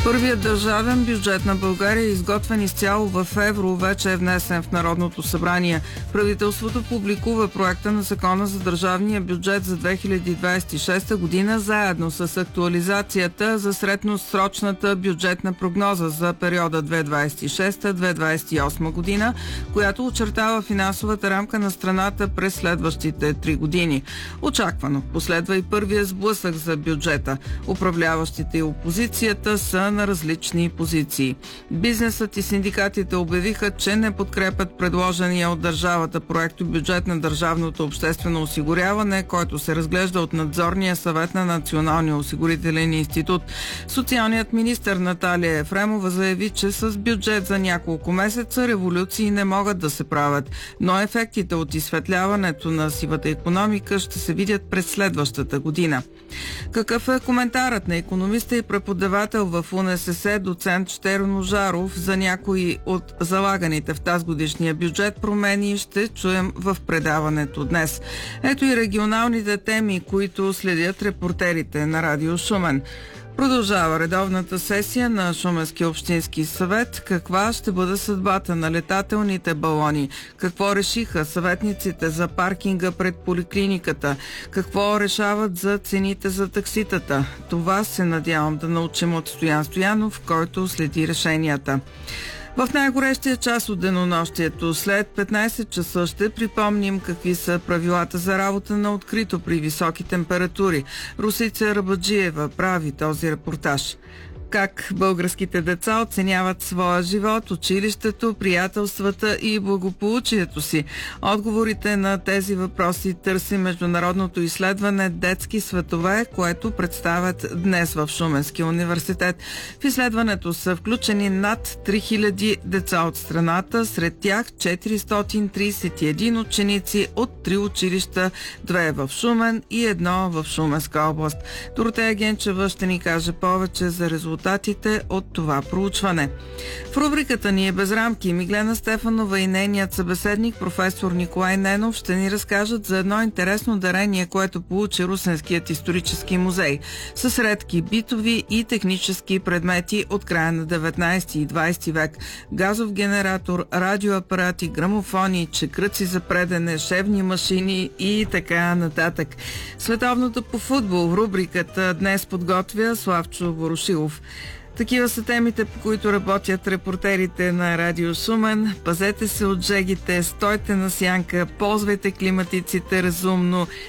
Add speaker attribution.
Speaker 1: Първият държавен бюджет на България, изготвен изцяло в евро, вече е внесен в Народното събрание. Правителството публикува проекта на закона за държавния бюджет за 2026 година, заедно с актуализацията за средносрочната бюджетна прогноза за периода 2026-2028 година, която очертава финансовата рамка на страната през следващите 3 години. Очаквано последва и първия сблъсък за бюджета. Управляващите и опозицията са на различни позиции. Бизнесът и синдикатите обявиха, че не подкрепят предложения от държавата проекто бюджет на държавното обществено осигуряване, който се разглежда от надзорния съвет на Националния осигурителен институт. Социалният министър Наталия Ефремова заяви, че с бюджет за няколко месеца революции не могат да се правят, но ефектите от изсветляването на сивата икономика ще се видят през следващата година. Какъв е коментарът на икономиста и преподавател в УНСС доцент Щерьо Ножаров за някои от залаганите в тазгодишния бюджет промени ще чуем в предаването днес. Ето и регионалните теми, които следят репортерите на Радио Шумен. Продължава редовната сесия на Шуменския общински съвет. Каква ще бъде съдбата на летателните балони? Какво решиха съветниците за паркинга пред поликлиниката? Какво решават за цените за такситата? Това се надявам да научим от Стоян Стоянов, който следи решенията. В най-горещия час от денонощието, след 15 часа, ще припомним какви са правилата за работа на открито при високи температури. Русица Рабаджиева прави този репортаж. Как българските деца оценяват своя живот, училището, приятелствата и благополучието си? Отговорите на тези въпроси търси международното изследване "Детски светове", което представят днес в Шуменския университет. В изследването са включени над 3000 деца от страната, сред тях 431 ученици от 3 училища, 2 в Шумен и 1 в Шуменска област. Доротея Генчева ще ни каже повече за резултатите от това проучване. В рубриката "Ние без рамки" Миглена Стефанова и нейният събеседник професор Николай Ненов ще ни разкажат за едно интересно дарение, което получи Русенският исторически музей, с редки битови и технически предмети от края на 19 и 20 век. Газов генератор, радиоапарати, грамофони, чекръци за предене, шевни машини и така нататък. Световното по футбол в рубриката днес подготвя Славчо Ворошилов. Такива са темите, по които работят репортерите на Радио Шумен. Пазете се от жегите, стойте на сянка, ползвайте климатиците разумно,